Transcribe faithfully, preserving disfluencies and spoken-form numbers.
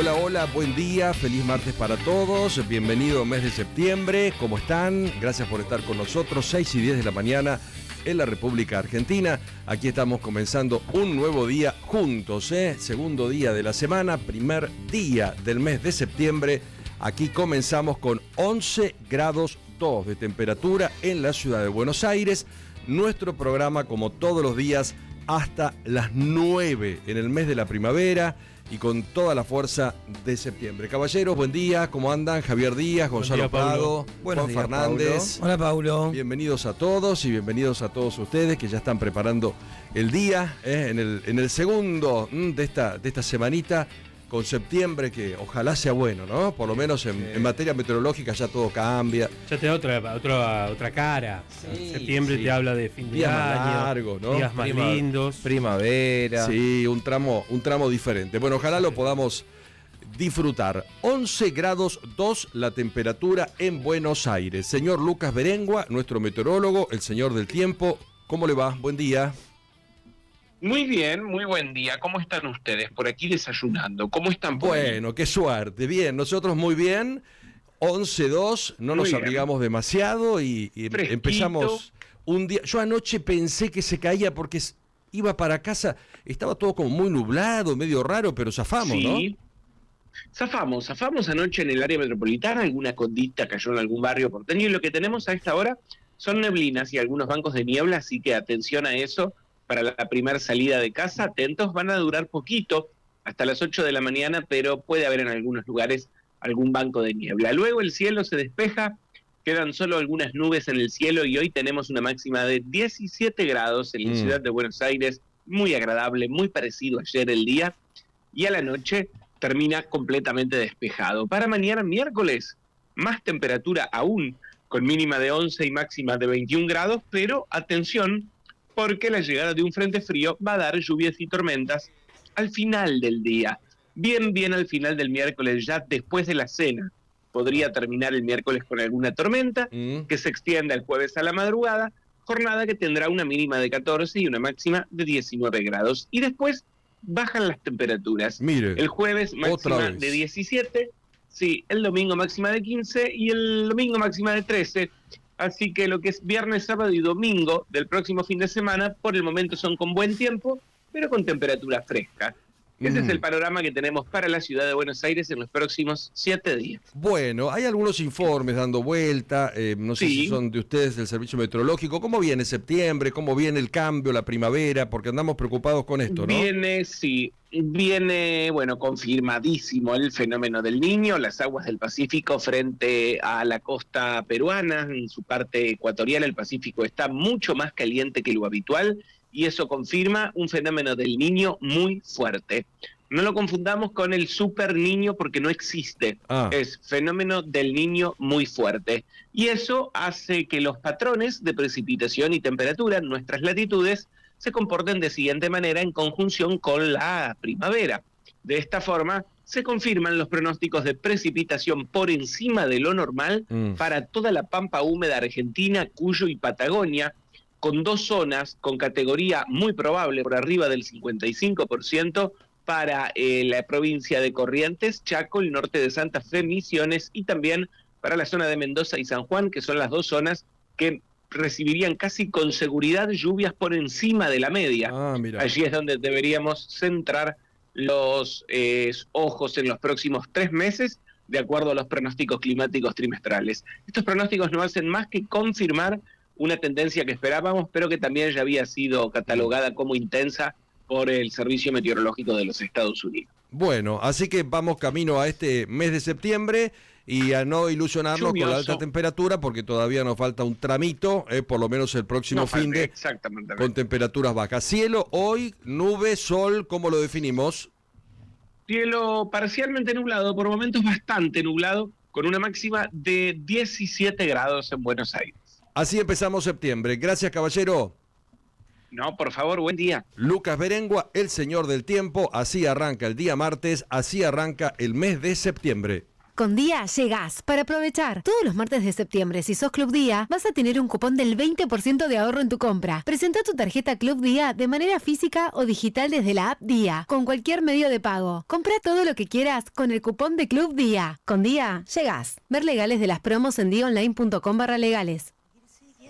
Hola, hola, buen día, feliz martes para todos, bienvenido mes de septiembre, ¿cómo están? Gracias por estar con nosotros, seis y diez de la mañana en la República Argentina. Aquí estamos comenzando un nuevo día juntos, ¿eh? Segundo día de la semana, primer día del mes de septiembre. Aquí comenzamos con once grados dos de temperatura en la ciudad de Buenos Aires. Nuestro programa, como todos los días, hasta las nueve en el mes de la primavera y con toda la fuerza de septiembre. Caballeros, buen día, ¿cómo andan? Javier Díaz, Gonzalo Prado, Juan Fernández. Hola, Paulo. Bienvenidos a todos y bienvenidos a todos ustedes que ya están preparando el día eh, en, el, en el segundo mm, de, esta, de esta semanita con septiembre, que ojalá sea bueno, ¿no? Por lo menos en, sí. en materia meteorológica ya todo cambia. Ya te da otra, otra, otra cara. Sí, septiembre sí. te habla de fin de días año, más largos, ¿no? días más Prima, lindos. Primavera. Sí, un tramo, un tramo diferente. Bueno, ojalá lo podamos disfrutar. once grados dos la temperatura en Buenos Aires. Señor Lucas Berengua, nuestro meteorólogo, el señor del tiempo, ¿cómo le va? Buen día. Muy bien, muy buen día. ¿Cómo están ustedes? Por aquí desayunando. ¿Cómo están por Bueno, ahí? Qué suerte. Bien, nosotros muy bien. once dos, no muy nos bien. abrigamos demasiado y, y empezamos un día. Yo anoche pensé que se caía porque iba para casa, estaba todo como muy nublado, medio raro, pero zafamos, sí. ¿no? Zafamos, zafamos anoche en el área metropolitana, alguna condita cayó en algún barrio porteño y lo que tenemos a esta hora son neblinas y algunos bancos de niebla, así que atención a eso. Para la primera salida de casa, atentos, van a durar poquito, hasta las ocho de la mañana, pero puede haber en algunos lugares algún banco de niebla. Luego el cielo se despeja, quedan solo algunas nubes en el cielo y hoy tenemos una máxima de diecisiete grados en la mm. ciudad de Buenos Aires, muy agradable, muy parecido a ayer el día, y a la noche termina completamente despejado. Para mañana miércoles, más temperatura aún, con mínima de once y máxima de veintiún grados, pero atención, porque la llegada de un frente frío va a dar lluvias y tormentas al final del día. Bien, bien al final del miércoles, ya después de la cena. Podría terminar el miércoles con alguna tormenta, mm. que se extienda el jueves a la madrugada, jornada que tendrá una mínima de catorce y una máxima de diecinueve grados. Y después bajan las temperaturas. Mire, el jueves máxima de diecisiete, sí, el domingo máxima de quince y el domingo máxima de trece. Así que lo que es viernes, sábado y domingo del próximo fin de semana, por el momento son con buen tiempo, pero con temperatura fresca. Ese mm. es el panorama que tenemos para la ciudad de Buenos Aires en los próximos siete días. Bueno, hay algunos informes dando vuelta, eh, no sé sí. si son de ustedes del Servicio Meteorológico. ¿Cómo viene septiembre? ¿Cómo viene el cambio, la primavera? Porque andamos preocupados con esto, ¿no? Viene, sí, viene, bueno, confirmadísimo el fenómeno del Niño, las aguas del Pacífico frente a la costa peruana, en su parte ecuatorial el Pacífico está mucho más caliente que lo habitual, y eso confirma un fenómeno del Niño muy fuerte. No lo confundamos con el Super Niño porque no existe, ah. es fenómeno del Niño muy fuerte. Y eso hace que los patrones de precipitación y temperatura en nuestras latitudes se comporten de siguiente manera en conjunción con la primavera. De esta forma, se confirman los pronósticos de precipitación por encima de lo normal mm. para toda la pampa húmeda argentina, Cuyo y Patagonia, con dos zonas con categoría muy probable por arriba del cincuenta y cinco por ciento para eh, la provincia de Corrientes, Chaco, el norte de Santa Fe, Misiones y también para la zona de Mendoza y San Juan, que son las dos zonas que recibirían casi con seguridad lluvias por encima de la media. Ah, mira. Allí es donde deberíamos centrar los eh, ojos en los próximos tres meses, de acuerdo a los pronósticos climáticos trimestrales. Estos pronósticos no hacen más que confirmar una tendencia que esperábamos, pero que también ya había sido catalogada como intensa por el Servicio Meteorológico de los Estados Unidos. Bueno, así que vamos camino a este mes de septiembre y a no ilusionarnos Lluvioso. con la alta temperatura, porque todavía nos falta un tramito, eh, por lo menos el próximo no, fin de exactamente. con temperaturas bajas. Cielo, hoy, nube, sol, ¿cómo lo definimos? Cielo parcialmente nublado, por momentos bastante nublado, con una máxima de diecisiete grados en Buenos Aires. Así empezamos septiembre. Gracias, caballero. No, por favor, buen día. Lucas Berengua, el señor del tiempo. Así arranca el día martes, así arranca el mes de septiembre. Con Día llegás para aprovechar. Todos los martes de septiembre, si sos Club Día, vas a tener un cupón del veinte por ciento de ahorro en tu compra. Presenta tu tarjeta Club Día de manera física o digital desde la app Día, con cualquier medio de pago. Compra todo lo que quieras con el cupón de Club Día. Con Día llegás. Ver legales de las promos en día online punto com barra legales.